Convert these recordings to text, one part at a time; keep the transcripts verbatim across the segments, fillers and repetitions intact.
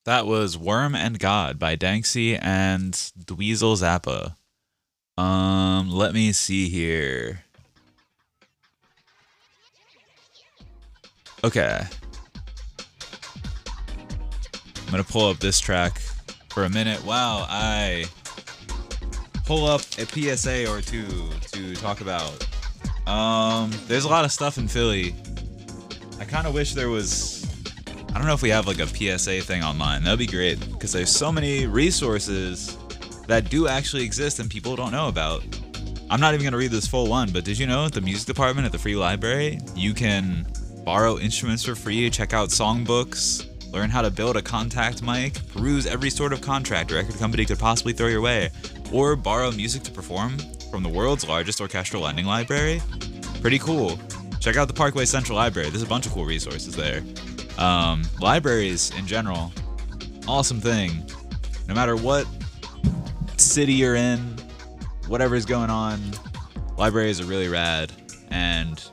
That was Worm and God by Danksy and Dweezil Zappa. Um, let me see here. Okay. I'm gonna pull up this track for a minute. Wow, I pull up a P S A or two to talk about. Um, there's a lot of stuff in Philly. I kind of wish there was. I don't know if we have like a P S A thing online. That'd be great because there's so many resources that do actually exist and people don't know about. I'm not even gonna read this full one, but did you know at the music department at the Free Library, you can borrow instruments for free, check out songbooks, learn how to build a contact mic, peruse every sort of contract a record company could possibly throw your way, or borrow music to perform from the world's largest orchestral lending library? Pretty cool. Check out the Parkway Central Library. There's a bunch of cool resources there. Um, libraries in general, awesome thing. No matter what city you're in, whatever's going on, libraries are really rad, and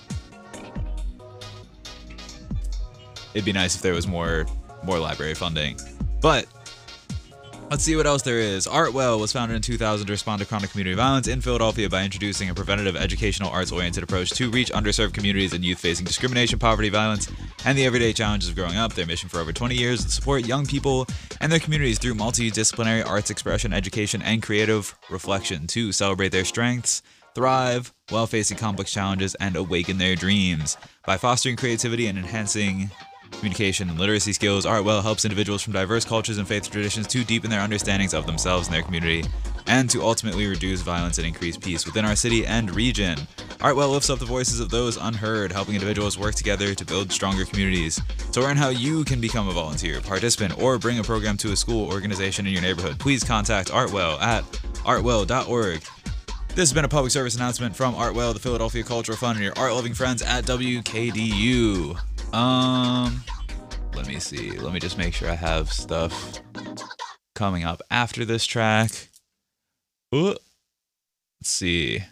it'd be nice if there was more more library funding. But let's see what else there is. Artwell was founded in two thousand to respond to chronic community violence in Philadelphia by introducing a preventative educational arts-oriented approach to reach underserved communities and youth facing discrimination, poverty, violence, and the everyday challenges of growing up. Their mission for over twenty years is to support young people and their communities through multidisciplinary arts expression, education, and creative reflection to celebrate their strengths, thrive while facing complex challenges, and awaken their dreams. By fostering creativity and enhancing communication and literacy skills, Artwell helps individuals from diverse cultures and faith traditions to deepen their understandings of themselves and their community, and to ultimately reduce violence and increase peace within our city and region. Artwell lifts up the voices of those unheard, helping individuals work together to build stronger communities. To learn how you can become a volunteer, participant, or bring a program to a school organization in your neighborhood, please contact Artwell at artwell dot org. This has been a public service announcement from Artwell, the Philadelphia Cultural Fund, and your art-loving friends at W K D U. Um, let me see. Let me just make sure I have stuff coming up after this track. Ooh. Let's see.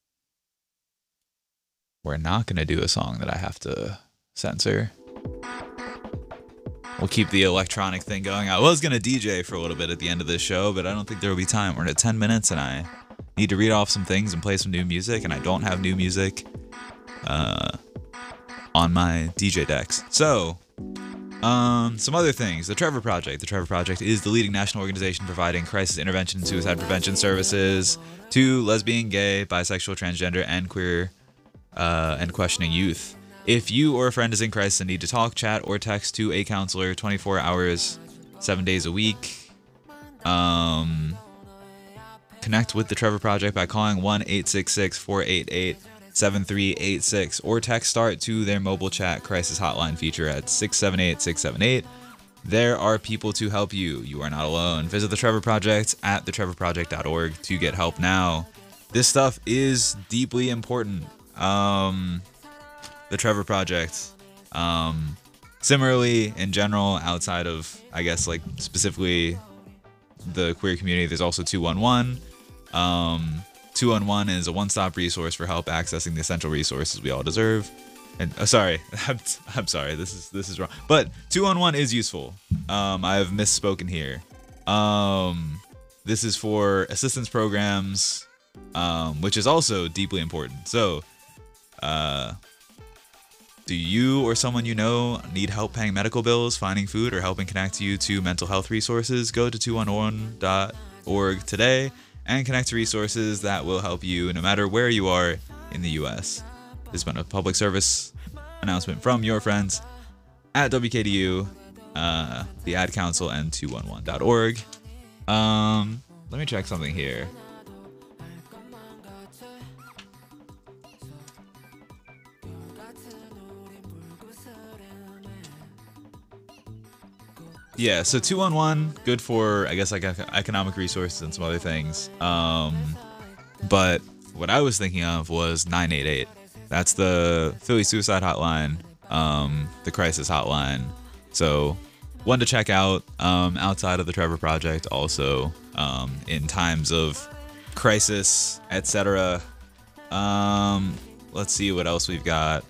We're not going to do a song that I have to censor. We'll keep the electronic thing going. I was going to D J for a little bit at the end of this show, but I don't think there will be time. We're at ten minutes and I need to read off some things and play some new music, and I don't have new music uh, on my D J decks. So, um, some other things. The Trevor Project. The Trevor Project is the leading national organization providing crisis intervention and suicide prevention services to lesbian, gay, bisexual, transgender, and queer uh, and questioning youth. If you or a friend is in crisis and need to talk, chat, or text to a counselor twenty-four hours, seven days a week, um, connect with the Trevor Project by calling one eight six six, four eight eight, seven three eight six or text START to their mobile chat crisis hotline feature at six seven eight, six seven eight. There are people to help you. You are not alone. Visit the Trevor Project at the trevor project dot org to get help now. This stuff is deeply important. Um, the Trevor Project. Um, similarly, in general, outside of, I guess, like specifically the queer community, there's also two one one. Um, two one one is a one-stop resource for help accessing the essential resources we all deserve. And uh, sorry, I'm, I'm sorry, this is this is wrong. But two one one is useful. Um, I have misspoken here. Um, this is for assistance programs, um, which is also deeply important. So, uh, do you or someone you know need help paying medical bills, finding food, or helping connect you to mental health resources? Go to two one one dot org today and connect to resources that will help you no matter where you are in the U S. This has been a public service announcement from your friends at W K D U, uh, the Ad Council, and two one one dot org. Um, let me check something here. Yeah, so two one one, good for, I guess, like economic resources and some other things. Um, but what I was thinking of was nine eight eight. That's the Philly Suicide Hotline, um, the crisis hotline. So one to check out um, outside of the Trevor Project, also um, in times of crisis, et cetera. Um, let's see what else we've got.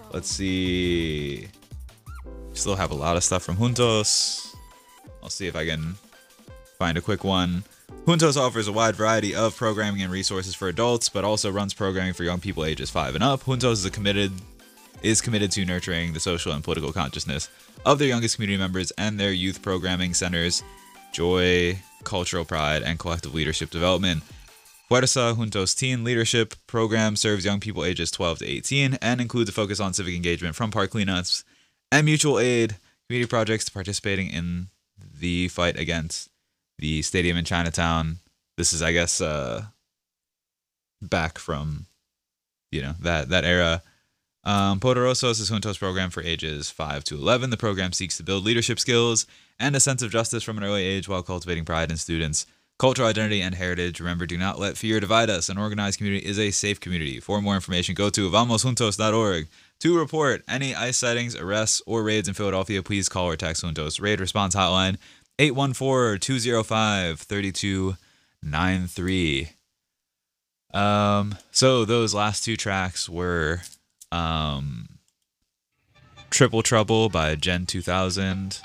Let's see. Still have a lot of stuff from Juntos. I'll see if I can find a quick one. Juntos offers a wide variety of programming and resources for adults, but also runs programming for young people ages five and up. Juntos is a committed is committed to nurturing the social and political consciousness of their youngest community members and their youth programming centers joy, cultural pride, and collective leadership development. Fuerza Juntos Teen Leadership Program serves young people ages twelve to eighteen and includes a focus on civic engagement from park cleanups and mutual aid community projects to participating in the fight against the stadium in Chinatown. This is, I guess, uh, back from, you know, that, that era. Um, Poderosos is Juntos' program for ages five to eleven. The program seeks to build leadership skills and a sense of justice from an early age while cultivating pride in students' cultural identity and heritage. Remember, do not let fear divide us. An organized community is a safe community. For more information, go to vamos juntos dot org. To report any ICE sightings, arrests, or raids in Philadelphia, please call or text Juntos Raid Response Hotline eight one four, two zero five, three two nine three. Um, so those last two tracks were um, Triple Trouble by Gen two thousand.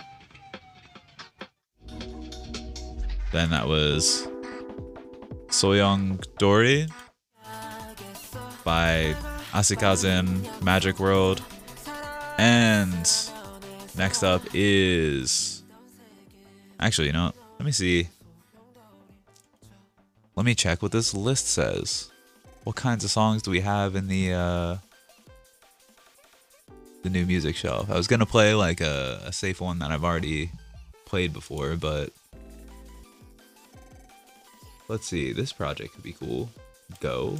Then that was Soyoung Dori by Asikazen Magic World. And next up is... Actually, you know what? Let me see. Let me check what this list says. What kinds of songs do we have in the uh, the new music shelf? I was gonna play like a, a safe one that I've already played before, but let's see. This project could be cool. Go.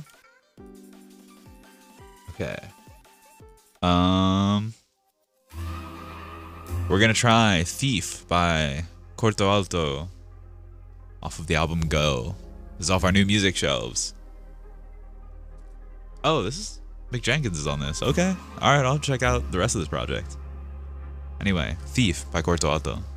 Okay. Um, we're gonna try "Thief" by Corto Alto off of the album Go. This is off our new music shelves. Oh, this is Mick Jenkins is on this. Okay. Alright, I'll check out the rest of this project. Anyway, "Thief" by Corto Alto.